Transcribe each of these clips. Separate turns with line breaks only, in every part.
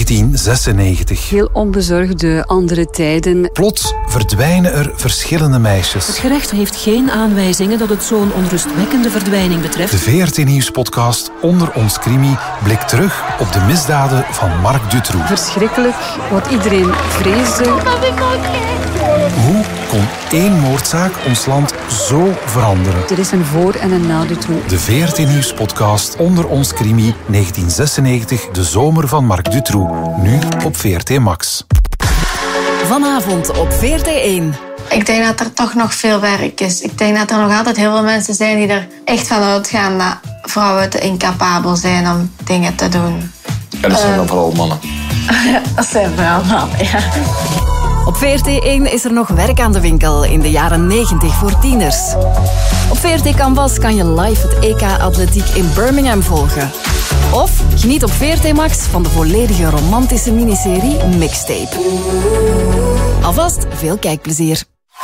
1996.
Heel onbezorgde andere tijden.
Plots verdwijnen er verschillende meisjes.
Het gerecht heeft geen aanwijzingen dat het zo'n onrustwekkende verdwijning betreft.
De VRT Nieuws-podcast Onder ons Crimi blikt terug op de misdaden van Marc Dutroux.
Verschrikkelijk, wat iedereen vreesde.
Hoe kon één moordzaak ons land zo veranderen?
Er is een voor- en een na Dutroux.
De VRT Nieuws-podcast Onder ons Crimi 1996, de zomer van Marc Dutroux. Nu op VRT Max.
Vanavond op VRT1.
Ik denk dat er toch nog veel werk is. Ik denk dat er nog altijd heel veel mensen zijn die er echt van uitgaan dat vrouwen te incapabel zijn om dingen te doen.
En dat zijn dan vooral mannen.
Ja, dat zijn vooral mannen, ja.
Op VRT1 is er nog werk aan de winkel in de jaren 90 voor tieners. Op VRT Canvas kan je live het EK Atletiek in Birmingham volgen. Of geniet op VRT Max van de volledige romantische miniserie Mixtape. Alvast veel kijkplezier.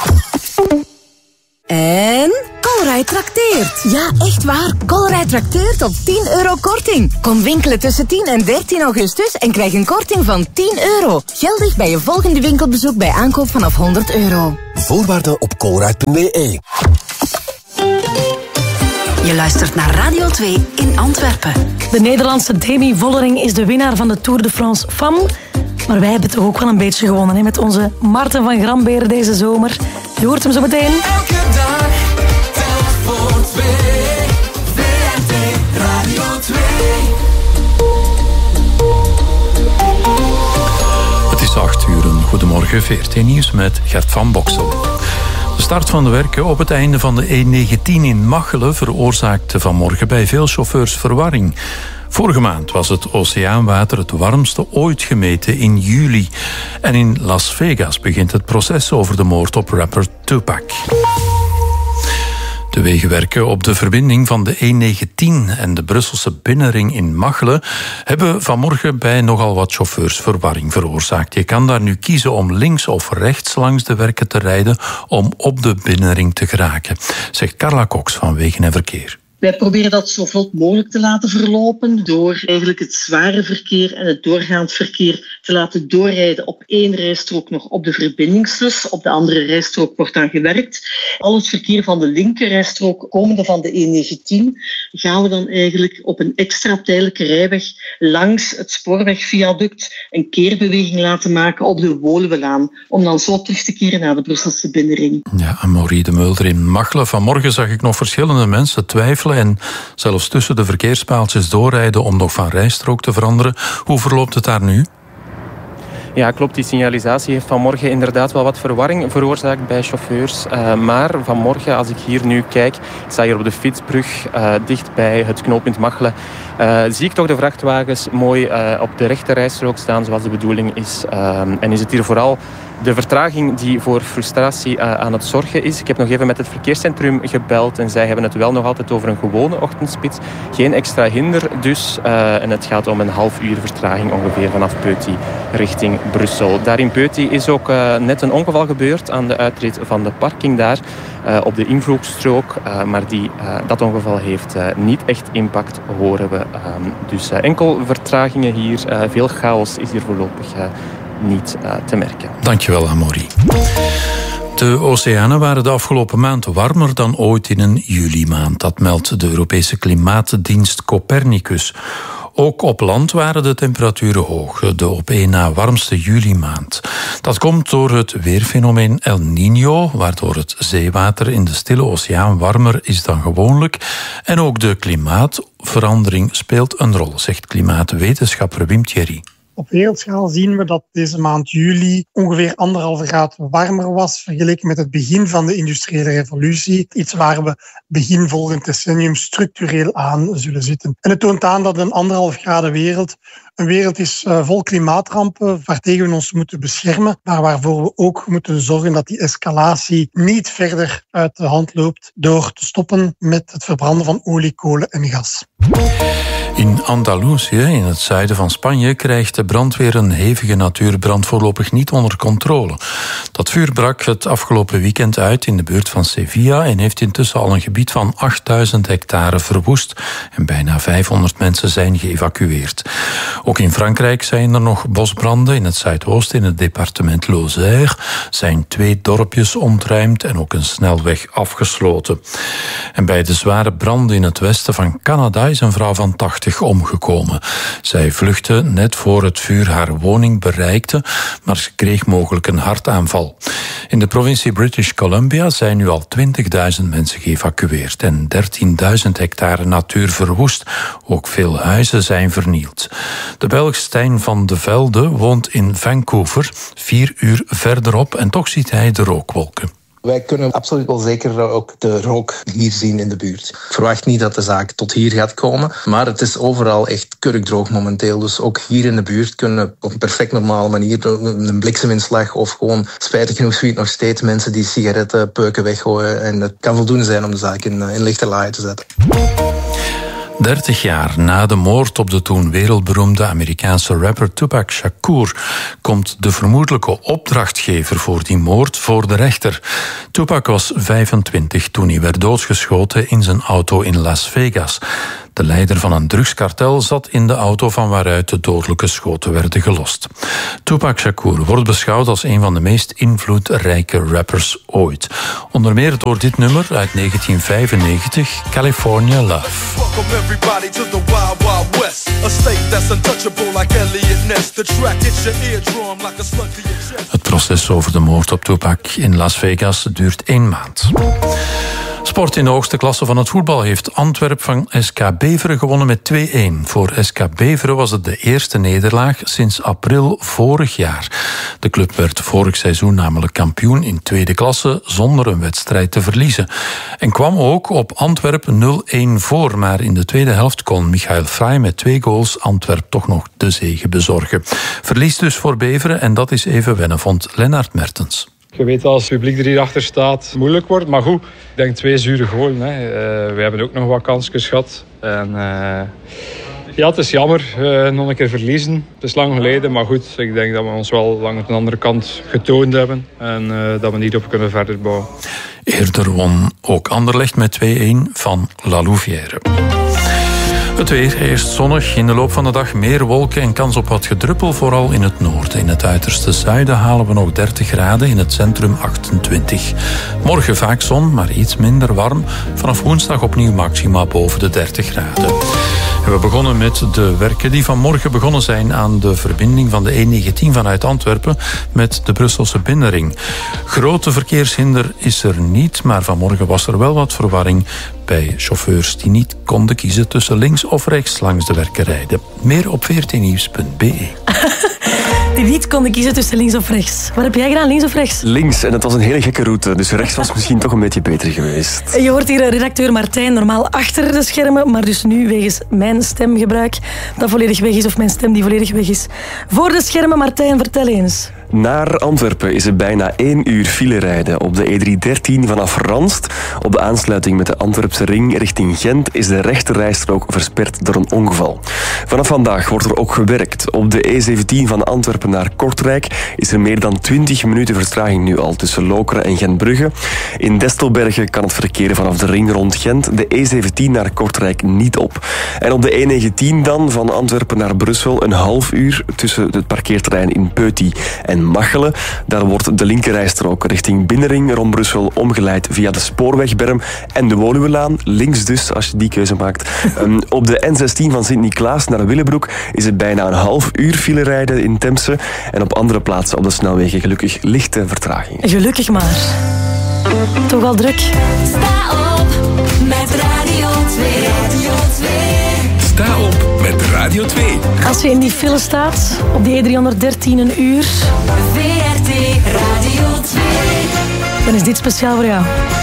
En Colruyt trakteert. Ja, echt waar. Colruyt trakteert op €10 korting. Kom winkelen tussen 10 en 13 augustus en krijg een korting van €10. Geldig bij je volgende winkelbezoek bij aankoop vanaf €100.
Voorwaarden op colruyt.be.
Je luistert naar Radio 2 in Antwerpen.
De Nederlandse Demi Vollering is de winnaar van de Tour de France Femme. Maar wij hebben toch ook wel een beetje gewonnen, hè, met onze Maarten van Gramberen deze zomer. Je hoort hem zo meteen.
Elke dag telt voor twee. VRT Radio 2.
Het is 8:00. Goedemorgen, VRT Nieuws met Gert van Boksel. De start van de werken op het einde van de E19 in Machelen veroorzaakte vanmorgen bij veel chauffeurs verwarring. Vorige maand was het oceaanwater het warmste ooit gemeten in juli. En in Las Vegas begint het proces over de moord op rapper Tupac. De wegenwerken op de verbinding van de E19 en de Brusselse binnenring in Machelen hebben vanmorgen bij nogal wat chauffeurs verwarring veroorzaakt. Je kan daar nu kiezen om links of rechts langs de werken te rijden om op de binnenring te geraken, zegt Carla Cox van Wegen en Verkeer.
Wij proberen dat zo vlot mogelijk te laten verlopen door eigenlijk het zware verkeer en het doorgaand verkeer te laten doorrijden op één rijstrook nog op de verbindingslus. Op de andere rijstrook wordt dan gewerkt. Al het verkeer van de linkerrijstrook komende van de E19 gaan we dan eigenlijk op een extra tijdelijke rijweg langs het spoorwegviaduct een keerbeweging laten maken op de Woluwelaan om dan zo terug te keren naar de Brusselse binnenring.
Ja, Amaurie de Mulder in Machelen. Vanmorgen zag ik nog verschillende mensen twijfelen en zelfs tussen de verkeerspaaltjes doorrijden om nog van rijstrook te veranderen. Hoe verloopt het daar nu?
Ja, klopt. Die signalisatie heeft vanmorgen inderdaad wel wat verwarring veroorzaakt bij chauffeurs. Maar vanmorgen, als ik hier nu kijk, sta hier op de Fietsbrug, dicht bij het knooppunt Machelen, zie ik toch de vrachtwagens mooi op de rechte rijstrook staan, zoals de bedoeling is. En is het hier vooral de vertraging die voor frustratie aan het zorgen is. Ik heb nog even met het verkeerscentrum gebeld en zij hebben het wel nog altijd over een gewone ochtendspits. Geen extra hinder dus. En het gaat om een half uur vertraging ongeveer vanaf Peuty richting Brussel. Daar in Peuty is ook net een ongeval gebeurd aan de uitrit van de parking daar op de invloegstrook. Maar dat ongeval heeft niet echt impact, horen we. Dus enkel vertragingen hier. Veel chaos is hier voorlopig niet te merken.
Dankjewel, Amaurie. De oceanen waren de afgelopen maand warmer dan ooit in een juli-maand. Dat meldt de Europese klimaatdienst Copernicus. Ook op land waren de temperaturen hoog, de op één na warmste juli-maand. Dat komt door het weerfenomeen El Niño, waardoor het zeewater in de Stille Oceaan warmer is dan gewoonlijk. En ook de klimaatverandering speelt een rol, zegt klimaatwetenschapper Wim Thierry.
Op wereldschaal zien we dat deze maand juli ongeveer 1,5 graad warmer was vergeleken met het begin van de industriële revolutie. Iets waar we begin volgend decennium structureel aan zullen zitten. En het toont aan dat een 1,5 graden wereld een wereld is vol klimaatrampen waartegen we ons moeten beschermen, maar waarvoor we ook moeten zorgen dat die escalatie niet verder uit de hand loopt door te stoppen met het verbranden van olie, kolen en gas.
In Andalusië, in het zuiden van Spanje, krijgt de brandweer een hevige natuurbrand voorlopig niet onder controle. Dat vuur brak het afgelopen weekend uit in de buurt van Sevilla en heeft intussen al een gebied van 8000 hectare verwoest en bijna 500 mensen zijn geëvacueerd. Ook in Frankrijk zijn er nog bosbranden. In het zuidoosten, in het departement Lozère, zijn 2 dorpjes ontruimd en ook een snelweg afgesloten. En bij de zware branden in het westen van Canada is een vrouw van 80 omgekomen. Zij vluchtte net voor het vuur haar woning bereikte, maar ze kreeg mogelijk een hartaanval. In de provincie British Columbia zijn nu al 20.000 mensen geëvacueerd en 13.000 hectare natuur verwoest. Ook veel huizen zijn vernield. De Belg Stijn van de Velde woont in Vancouver, 4 uur verderop, en toch ziet hij de rookwolken.
Wij kunnen absoluut wel zeker ook de rook hier zien in de buurt. Ik verwacht niet dat de zaak tot hier gaat komen, maar het is overal echt kurkdroog momenteel. Dus ook hier in de buurt kunnen op een perfect normale manier een blikseminslag of gewoon, spijtig genoeg, zie je nog steeds mensen die sigarettenpeuken weggooien. En het kan voldoende zijn om de zaak in lichte laaien te zetten.
30 jaar na de moord op de toen wereldberoemde Amerikaanse rapper Tupac Shakur komt de vermoedelijke opdrachtgever voor die moord voor de rechter. Tupac was 25 toen hij werd doodgeschoten in zijn auto in Las Vegas. De leider van een drugskartel zat in de auto van waaruit de dodelijke schoten werden gelost. Tupac Shakur wordt beschouwd als een van de meest invloedrijke rappers ooit. Onder meer door dit nummer uit 1995, California Love. Het proces over de moord op Tupac in Las Vegas duurt 1 maand. Sport in de hoogste klasse van het voetbal heeft Antwerp van SK Beveren gewonnen met 2-1. Voor SK Beveren was het de eerste nederlaag sinds april vorig jaar. De club werd vorig seizoen namelijk kampioen in tweede klasse zonder een wedstrijd te verliezen. En kwam ook op Antwerp 0-1 voor, maar in de tweede helft kon Michael Frey met 2 goals Antwerp toch nog de zege bezorgen. Verlies dus voor Beveren en dat is even wennen, vond Lennart Mertens.
Je weet dat als het publiek er hierachter staat moeilijk wordt, maar goed, ik denk 2 zure goals. We hebben ook nog wat kansjes gehad. En, ja, het is jammer, nog een keer verliezen. Het is lang geleden, maar goed, ik denk dat we ons wel lang aan de andere kant getoond hebben en dat we niet op kunnen verder bouwen.
Eerder won ook Anderlecht met 2-1 van La Louvière. Het weer, eerst zonnig, in de loop van de dag meer wolken en kans op wat gedruppel, vooral in het noorden. In het uiterste zuiden halen we nog 30 graden, in het centrum 28. Morgen vaak zon, maar iets minder warm. Vanaf woensdag opnieuw maxima boven de 30 graden. En we begonnen met de werken die vanmorgen begonnen zijn aan de verbinding van de E19 vanuit Antwerpen met de Brusselse binnenring. Grote verkeershinder is er niet, maar vanmorgen was er wel wat verwarring bij chauffeurs die niet konden kiezen tussen links of rechts langs de werken rijden. Meer op vrtnieuws.be.
Die niet konden kiezen tussen links of rechts. Wat heb jij gedaan, links of rechts?
Links, en het was een hele gekke route, dus rechts was misschien toch een beetje beter geweest.
Je hoort hier redacteur Martijn normaal achter de schermen, maar dus nu wegens mijn stemgebruik dat volledig weg is, of mijn stem die volledig weg is. Voor de schermen, Martijn, vertel eens.
Naar Antwerpen is het bijna 1 uur file rijden. Op de E313 vanaf Ranst, op de aansluiting met de Antwerpse ring richting Gent, is de rechterrijstrook versperd door een ongeval. Vanaf vandaag wordt er ook gewerkt. Op de E17 van Antwerpen naar Kortrijk is er meer dan 20 minuten vertraging nu al tussen Lokeren en Gentbrugge. In Destelbergen kan het verkeer vanaf de ring rond Gent de E17 naar Kortrijk niet op. En op de E19 dan van Antwerpen naar Brussel een half uur tussen het parkeerterrein in Peuty en Machelen. Daar wordt de linkerrijstrook richting Binnenring rond Brussel omgeleid via de Spoorwegberm en de Woluwelaan. Links dus, als je die keuze maakt. Op de N16 van Sint-Niklaas naar Willebroek is het bijna een half uur file rijden in Temse. En op andere plaatsen op de snelwegen gelukkig lichte vertraging.
Gelukkig maar. Toch al druk.
Sta op met Radio 2. Radio 2.
Sta op met Radio 2.
Als je in die file staat, op die E313 een uur,
VRT Radio 2.
dan is dit speciaal voor jou.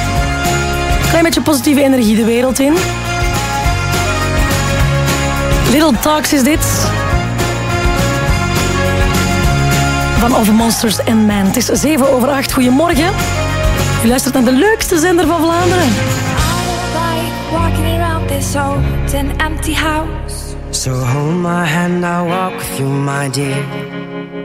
Klein beetje positieve energie de wereld in. Little Talks is dit. Van Of Monsters and Men. Het is 7:08. Goedemorgen. U luistert naar de leukste zender van Vlaanderen.
Walking around this old and empty house. So hold my hand, I'll walk with you, my dear.